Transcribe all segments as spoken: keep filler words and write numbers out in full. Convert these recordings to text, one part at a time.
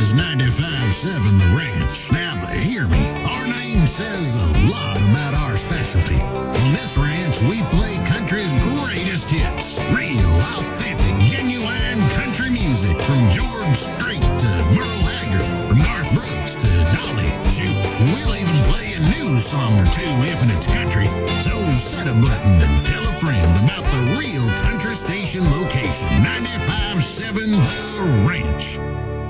is ninety-five point seven The Ranch. Now, hear me. Our name says a lot about our specialty. On this ranch, we play country's greatest hits. Real, authentic, genuine country music from George Strait to Merle Haggard, from Garth Brooks to Dolly. Shoot, we'll even play a new song or two if it's country. So set a button and tell a friend about the real country station location, ninety-five point seven The Ranch.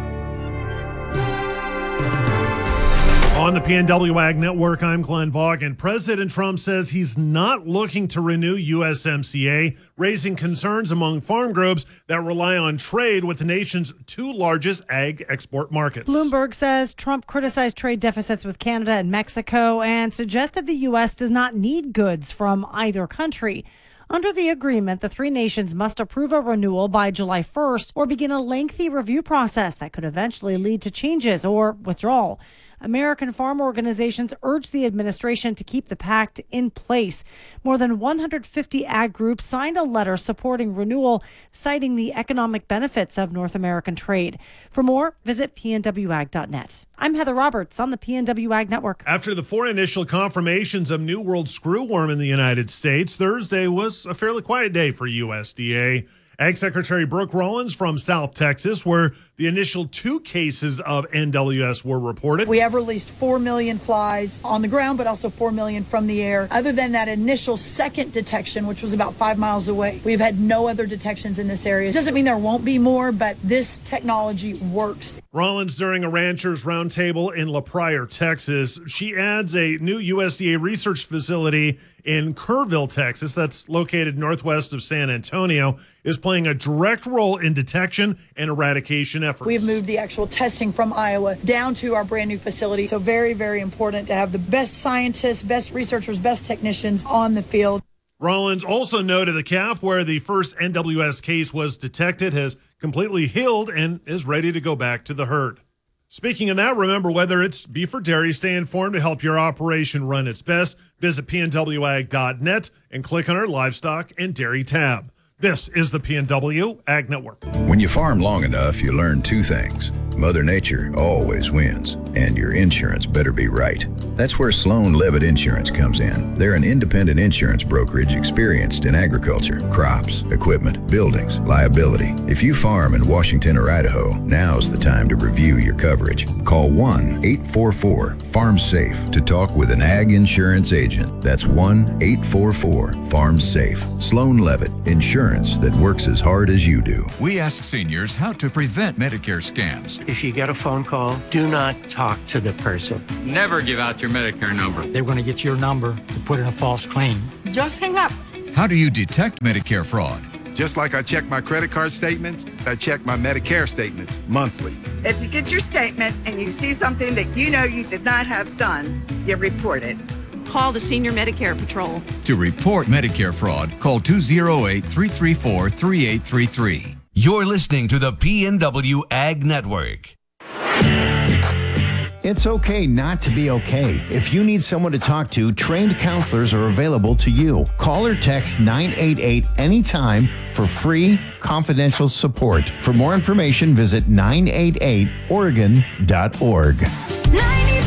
On the P N W Ag Network, I'm Glenn Vaughan. President Trump says he's not looking to renew U S M C A, raising concerns among farm groups that rely on trade with the nation's two largest ag export markets. Bloomberg says Trump criticized trade deficits with Canada and Mexico and suggested the U S does not need goods from either country. Under the agreement, the three nations must approve a renewal by July first or begin a lengthy review process that could eventually lead to changes or withdrawal. American farm organizations urge the administration to keep the pact in place. More than one hundred fifty ag groups signed a letter supporting renewal, citing the economic benefits of North American trade. For more, visit P N W ag dot net. I'm Heather Roberts on the P N W Ag Network. After the four initial confirmations of New World screwworm in the United States, Thursday was a fairly quiet day for U S D A. Ag Secretary Brooke Rollins from South Texas, where the initial two cases of N W S were reported. We have released four million flies on the ground, but also four million from the air. Other than that initial second detection, which was about five miles away, we've had no other detections in this area. It doesn't mean there won't be more, but this technology works. Rollins during a ranchers roundtable in La Pryor, Texas. She adds a new U S D A research facility in Kerrville, Texas, that's located northwest of San Antonio, is playing a direct role in detection and eradication efforts. We have moved the actual testing from Iowa down to our brand new facility. So very, very important to have the best scientists, best researchers, best technicians on the field. Rollins also noted the calf where the first N W S case was detected has completely healed and is ready to go back to the herd. Speaking of that, remember, whether it's beef or dairy, stay informed to help your operation run its best. Visit P N W ag dot net and click on our livestock and dairy tab. This is the P N W Ag Network. When you farm long enough, you learn two things. Mother Nature always wins, and your insurance better be right. That's where Sloan Levitt Insurance comes in. They're an independent insurance brokerage experienced in agriculture, crops, equipment, buildings, liability. If you farm in Washington or Idaho, now's the time to review your coverage. Call one eight four four farm safe to talk with an ag insurance agent. That's one eight four four farm safe. Sloan Levitt, insurance that works as hard as you do. We ask seniors how to prevent Medicare scams. If you get a phone call, do not talk to the person. Never give out your Medicare number. They're going to get your number to put in a false claim. Just hang up. How do you detect Medicare fraud? Just like I check my credit card statements, I check my Medicare statements monthly. If you get your statement and you see something that you know you did not have done, you report it. Call the Senior Medicare Patrol. To report Medicare fraud, call two oh eight, three three four, three eight three three. You're listening to the P N W Ag Network. It's okay not to be okay. If you need someone to talk to, trained counselors are available to you. Call or text nine eight eight anytime for free, confidential support. For more information, visit nine eight eight oregon dot org. nine